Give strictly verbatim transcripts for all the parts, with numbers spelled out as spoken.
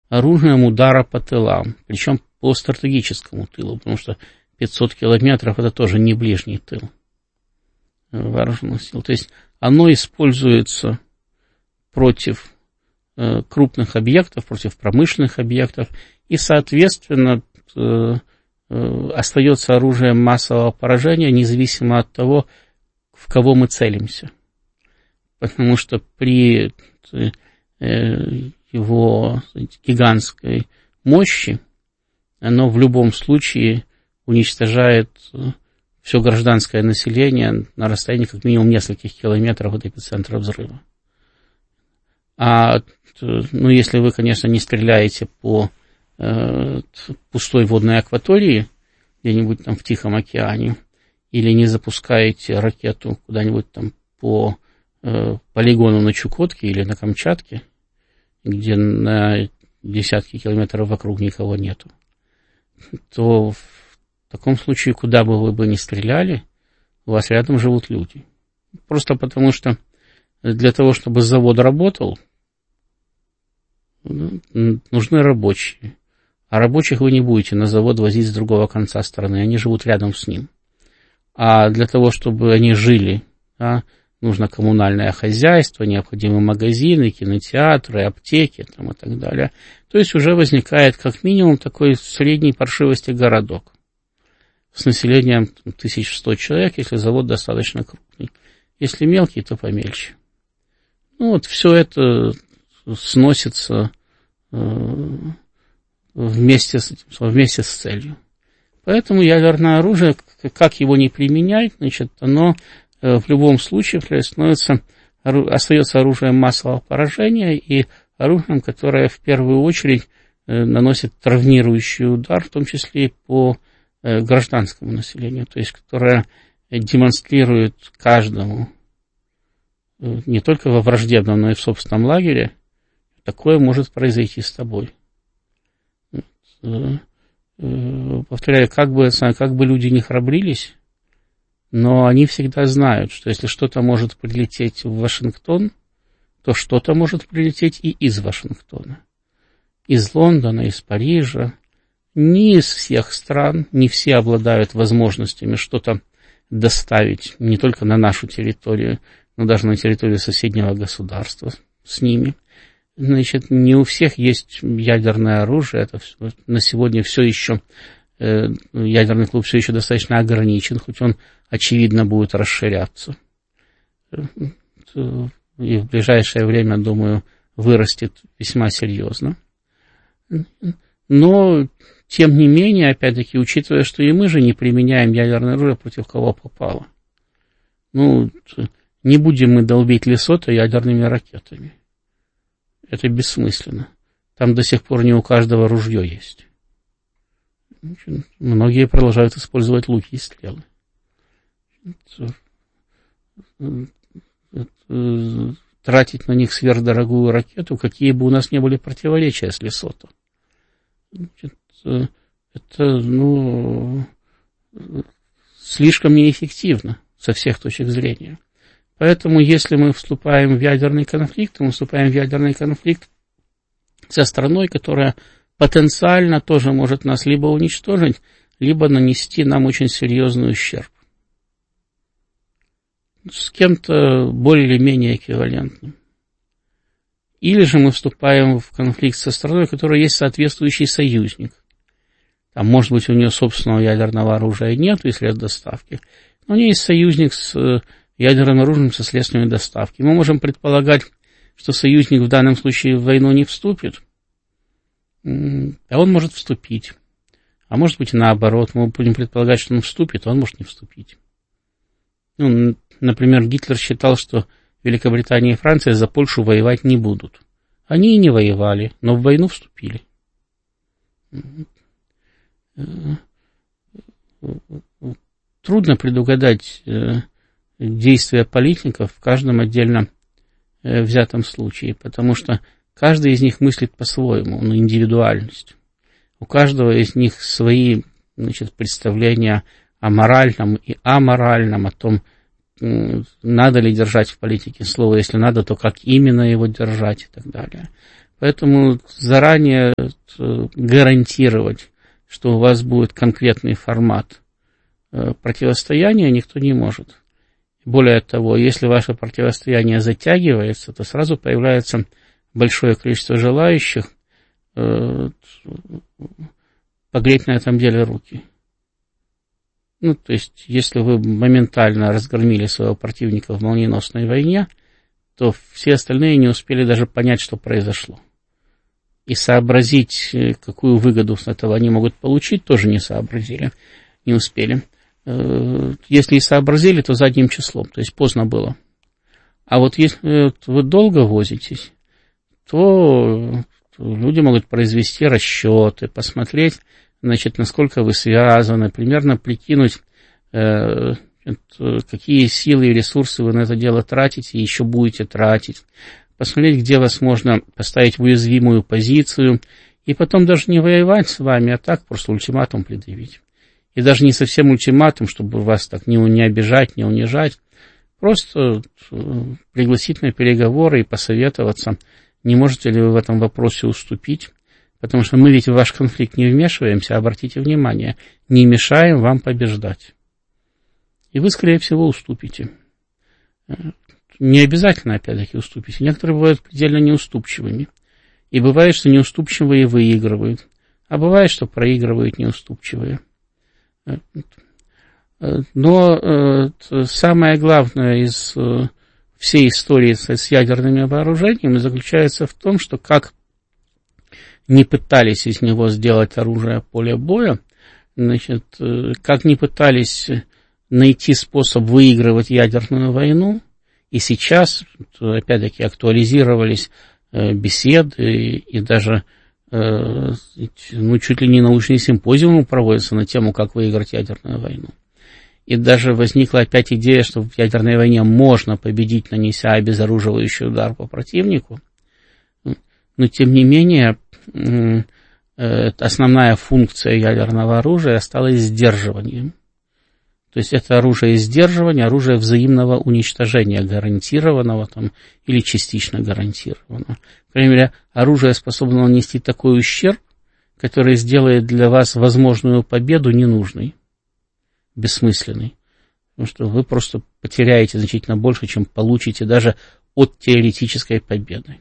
оружием удара по тылам, причем по стратегическому тылу, потому что пятьсот километров это тоже не ближний тыл вооруженных сил. То есть оно используется против э, крупных объектов, против промышленных объектов, и, соответственно, э, э, остается оружием массового поражения, независимо от того, в кого мы целимся. Потому что при э, его гигантской мощи оно в любом случае уничтожает все гражданское население на расстоянии как минимум нескольких километров от эпицентра взрыва. А, ну, если вы, конечно, не стреляете по э, пустой водной акватории, где-нибудь там в Тихом океане, или не запускаете ракету куда-нибудь там по э, полигону на Чукотке или на Камчатке, где на десятки километров вокруг никого нету, то в таком случае, куда бы вы бы ни стреляли, у вас рядом живут люди. Просто потому что для того, чтобы завод работал, нужны рабочие. А рабочих вы не будете на завод возить с другого конца страны, они живут рядом с ним. А для того, чтобы они жили, да, нужно коммунальное хозяйство, необходимы магазины, кинотеатры, аптеки там, и так далее. То есть уже возникает как минимум такой средней паршивости городок с населением тысяча сто человек, если завод достаточно крупный. Если мелкий, то помельче. Ну вот все это сносится э, вместе с, вместе с целью. Поэтому ядерное оружие, как его ни применять, значит, оно э, в любом случае становится, остается оружием массового поражения и оружием, которое в первую очередь э, наносит травмирующий удар, в том числе и по э, гражданскому населению, то есть которое демонстрирует каждому, э, не только во враждебном, но и в собственном лагере, такое может произойти с тобой. Повторяю, как бы, как бы люди не храбрились, но они всегда знают, что если что-то может прилететь в Вашингтон, то что-то может прилететь и из Вашингтона. Из Лондона, из Парижа. Не из всех стран, не все обладают возможностями что-то доставить не только на нашу территорию, но даже на территорию соседнего государства с ними. Значит, не у всех есть ядерное оружие, это все, на сегодня все еще, э, ядерный клуб все еще достаточно ограничен, хоть он, очевидно, будет расширяться. И в ближайшее время, думаю, вырастет весьма серьезно. Но, тем не менее, опять-таки, учитывая, что и мы же не применяем ядерное оружие против кого попало. Ну, не будем мы долбить Лесото ядерными ракетами. Это бессмысленно. Там до сих пор не у каждого ружье есть. Многие продолжают использовать луки и стрелы. Тратить на них сверхдорогую ракету, какие бы у нас ни были противоречия с Лесото. Это, ну, слишком неэффективно со всех точек зрения. Поэтому, если мы вступаем в ядерный конфликт, мы вступаем в ядерный конфликт со страной, которая потенциально тоже может нас либо уничтожить, либо нанести нам очень серьезный ущерб. С кем-то более или менее эквивалентным. Или же мы вступаем в конфликт со страной, у которой есть соответствующий союзник. Там, может быть, у нее собственного ядерного оружия нет, если от доставки, но у нее есть союзник с ядерным оружием со следствием доставки. Мы можем предполагать, что союзник в данном случае в войну не вступит, а он может вступить. А может быть и наоборот. Мы будем предполагать, что он вступит, а он может не вступить. Ну, например, Гитлер считал, что Великобритания и Франция за Польшу воевать не будут. Они и не воевали, но в войну вступили. Трудно предугадать действия политиков в каждом отдельно взятом случае, потому что каждый из них мыслит по-своему, на индивидуальность. У каждого из них свои, значит, представления о моральном и аморальном, о том, надо ли держать в политике слово, если надо, то как именно его держать и так далее. Поэтому заранее гарантировать, что у вас будет конкретный формат противостояния, никто не может. Более того, если ваше противостояние затягивается, то сразу появляется большое количество желающих погреть на этом деле руки. Ну, то есть, если вы моментально разгромили своего противника в молниеносной войне, то все остальные не успели даже понять, что произошло. И сообразить, какую выгоду с этого они могут получить, тоже не сообразили, не успели. Если и сообразили, то задним числом, то есть поздно было. А вот если вы долго возитесь, то люди могут произвести расчеты, посмотреть, значит, насколько вы связаны, примерно прикинуть, э, какие силы и ресурсы вы на это дело тратите и еще будете тратить, посмотреть, где вас можно поставить в уязвимую позицию, и потом даже не воевать с вами, а так просто ультиматум предъявить. И даже не совсем ультиматум, чтобы вас так не, не обижать, не унижать, просто пригласить на переговоры и посоветоваться, не можете ли вы в этом вопросе уступить, потому что мы ведь в ваш конфликт не вмешиваемся, обратите внимание, не мешаем вам побеждать. И вы, скорее всего, уступите. Не обязательно, опять-таки, уступите. Некоторые бывают предельно неуступчивыми. И бывает, что неуступчивые выигрывают, а бывает, что проигрывают неуступчивые. Но самое главное из всей истории с ядерными вооружениями заключается в том, что как не пытались из него сделать оружие поля боя, значит, как не пытались найти способ выигрывать ядерную войну, и сейчас, опять-таки, актуализировались беседы и даже ну, чуть ли не научные симпозиумы проводятся на тему, как выиграть ядерную войну. И даже возникла опять идея, что в ядерной войне можно победить, нанеся обезоруживающий удар по противнику. Но, тем не менее, основная функция ядерного оружия осталась сдерживанием. То есть это оружие сдерживания, оружие взаимного уничтожения, гарантированного там, или частично гарантированного. По крайней мере, оружие способно нанести такой ущерб, который сделает для вас возможную победу ненужной, бессмысленной. Потому что вы просто потеряете значительно больше, чем получите даже от теоретической победы.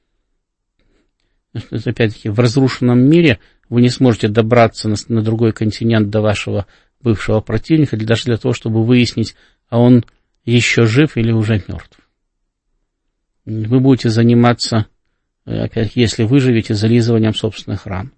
Опять-таки, в разрушенном мире вы не сможете добраться на, на другой континент до вашего бывшего противника, даже для того, чтобы выяснить, а он еще жив или уже мертв. Вы будете заниматься, опять, если выживете, зализыванием собственных ран.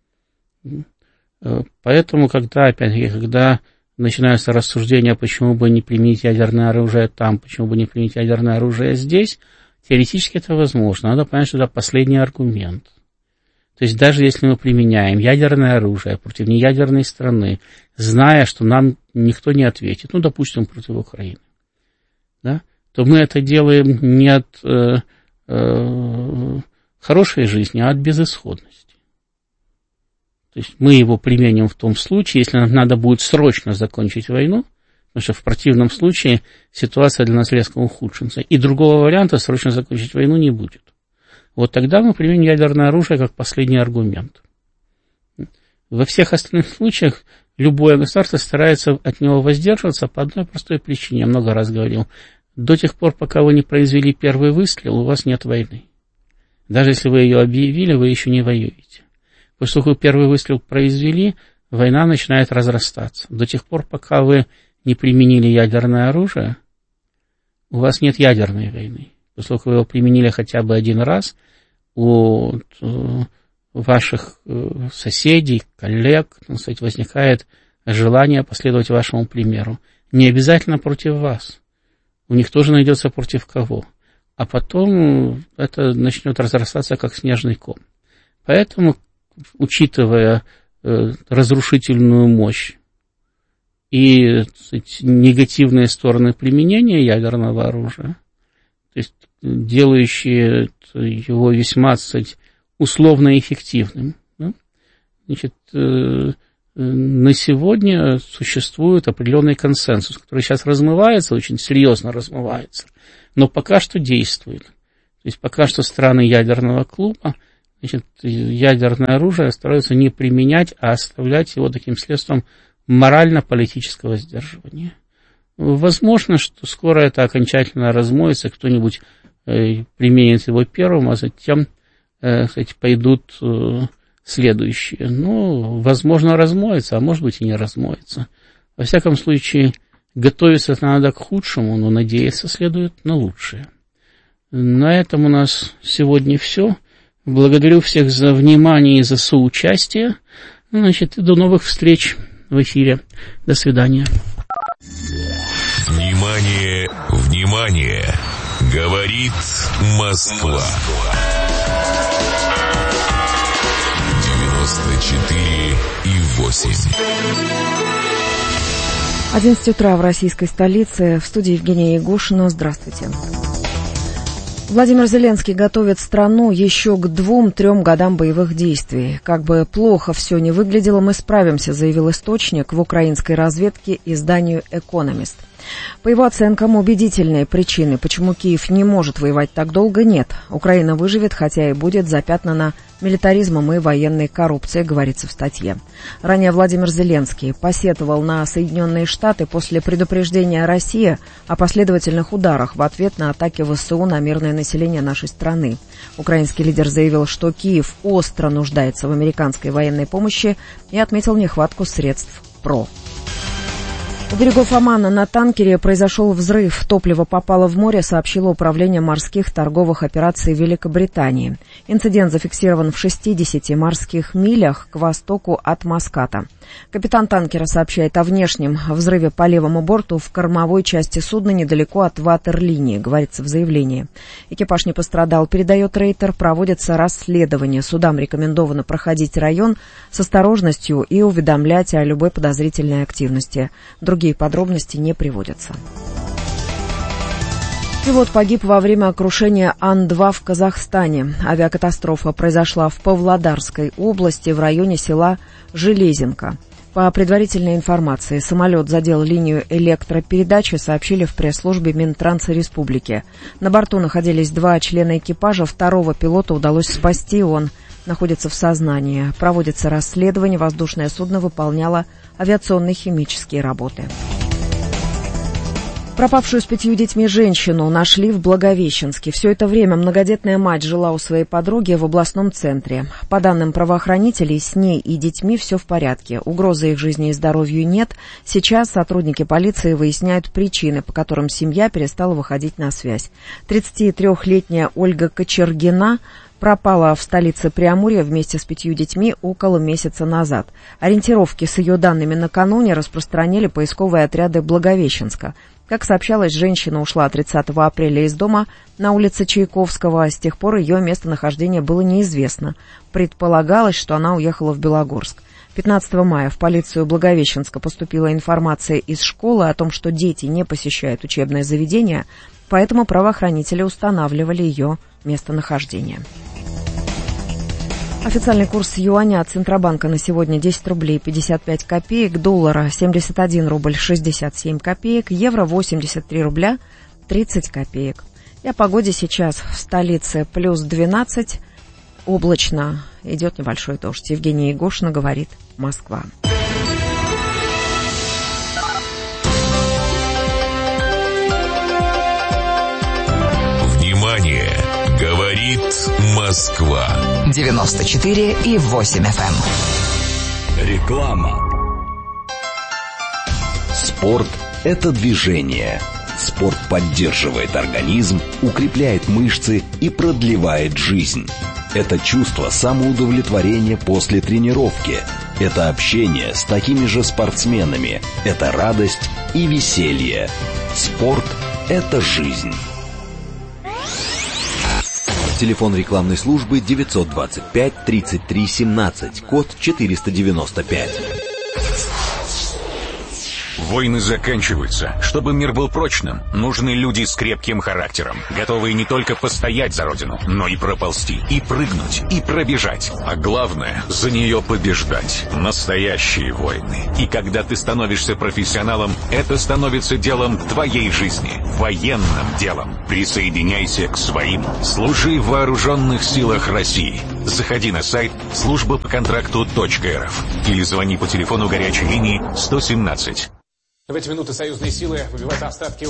Поэтому, когда, опять, когда начинаются рассуждения, почему бы не применить ядерное оружие там, почему бы не применить ядерное оружие здесь, теоретически это возможно. Надо понять, что это последний аргумент. То есть даже если мы применяем ядерное оружие против неядерной страны, зная, что нам никто не ответит, ну, допустим, против Украины, да, то мы это делаем не от э, э, хорошей жизни, а от безысходности. То есть мы его применим в том случае, если нам надо будет срочно закончить войну, потому что в противном случае ситуация для нас резко ухудшится, и другого варианта срочно закончить войну не будет. Вот тогда мы применим ядерное оружие как последний аргумент. Во всех остальных случаях любое государство старается от него воздерживаться по одной простой причине. Я много раз говорил. До тех пор, пока вы не произвели первый выстрел, у вас нет войны. Даже если вы ее объявили, вы еще не воюете. После того, как вы первый выстрел произвели, война начинает разрастаться. До тех пор, пока вы не применили ядерное оружие, у вас нет ядерной войны. После того, как вы его применили хотя бы один раз, у ваших соседей, коллег, так сказать, возникает желание последовать вашему примеру. Не обязательно против вас. У них тоже найдется против кого. А потом это начнет разрастаться, как снежный ком. Поэтому, учитывая разрушительную мощь и, так сказать, негативные стороны применения ядерного оружия, то есть делающие его весьма, так сказать, условно эффективным, да? Значит, э, на сегодня существует определенный консенсус, который сейчас размывается, очень серьезно размывается, но пока что действует. То есть пока что страны ядерного клуба, значит, ядерное оружие стараются не применять, а оставлять его таким средством морально-политического сдерживания. Возможно, что скоро это окончательно размоется, кто-нибудь э, применит его первым, а затем э, кстати, пойдут э, следующие. Ну, возможно, размоется, а может быть и не размоется. Во всяком случае, готовиться надо к худшему, но надеяться следует на лучшее. На этом у нас сегодня все. Благодарю всех за внимание и за соучастие. Значит, и до новых встреч в эфире. До свидания. Внимание, внимание! Говорит Москва. девяносто четыре и восемь. одиннадцать утра в российской столице. В студии Евгения Егошина. Здравствуйте. Владимир Зеленский готовит страну еще к двум-трем годам боевых действий. Как бы плохо все не выглядело, мы справимся, заявил источник в украинской разведке изданию «Экономист». По его оценкам, убедительной причины, почему Киев не может воевать так долго, нет. Украина выживет, хотя и будет запятнана милитаризмом и военной коррупцией, говорится в статье. Ранее Владимир Зеленский посетовал на Соединенные Штаты после предупреждения России о последовательных ударах в ответ на атаки ВСУ на мирное население нашей страны. Украинский лидер заявил, что Киев остро нуждается в американской военной помощи и отметил нехватку средств ПРО. У берегов Омана на танкере произошел взрыв. Топливо попало в море, сообщило Управление морских торговых операций Великобритании. Инцидент зафиксирован в шестидесяти морских милях к востоку от Маската. Капитан танкера сообщает о внешнем взрыве по левому борту в кормовой части судна недалеко от ватерлинии, говорится в заявлении. Экипаж не пострадал, передает Рейтер. Проводится расследование. Судам рекомендовано проходить район с осторожностью и уведомлять о любой подозрительной активности. Другие подробности не приводятся. Пилот погиб во время крушения Ан два в Казахстане. Авиакатастрофа произошла в Павлодарской области в районе села Железинка. По предварительной информации, самолет задел линию электропередачи, сообщили в пресс-службе Минтранса Республики. На борту находились два члена экипажа, второго пилота удалось спасти, он находится в сознании. Проводится расследование, воздушное судно выполняло авиационные химические работы. Пропавшую с пятью детьми женщину нашли в Благовещенске. Все это время многодетная мать жила у своей подруги в областном центре. По данным правоохранителей, с ней и детьми все в порядке. Угрозы их жизни и здоровью нет. Сейчас сотрудники полиции выясняют причины, по которым семья перестала выходить на связь. тридцатитрёхлетняя Ольга Кочергина пропала в столице Преамурья вместе с пятью детьми около месяца назад. Ориентировки с ее данными накануне распространили поисковые отряды Благовещенска. Как сообщалось, женщина ушла тридцатого апреля из дома на улице Чайковского, а с тех пор ее местонахождение было неизвестно. Предполагалось, что она уехала в Белогорск. пятнадцатого мая в полицию Благовещенска поступила информация из школы о том, что дети не посещают учебное заведение, поэтому правоохранители устанавливали ее местонахождение. Официальный курс юаня от Центробанка на сегодня десять рублей пятьдесят пять копеек, доллара семьдесят один рубль шестьдесят семь копеек, евро восемьдесят три рубля тридцать копеек. И о погоде сейчас в столице плюс двенадцать, облачно, идет небольшой дождь. Евгения Егошина, говорит Москва. Внимание! Говорит Москва. девяносто четыре и восемь эф эм. Реклама. Спорт – это движение. Спорт поддерживает организм, укрепляет мышцы и продлевает жизнь. Это чувство самоудовлетворения после тренировки. Это общение с такими же спортсменами. Это радость и веселье. Спорт – это жизнь. Телефон рекламной службы девятьсот двадцать пять тридцать три семнадцать, код четыреста девяносто пять. Войны заканчиваются. Чтобы мир был прочным, нужны люди с крепким характером, готовые не только постоять за родину, но и проползти, и прыгнуть, и пробежать. А главное, за нее побеждать. Настоящие войны. И когда ты становишься профессионалом, это становится делом твоей жизни. Военным делом. Присоединяйся к своим. Служи в вооруженных силах России. Заходи на сайт служба по контракту точка эр эф или звони по телефону горячей линии сто семнадцать. В эти минуты союзные силы выбивают остатки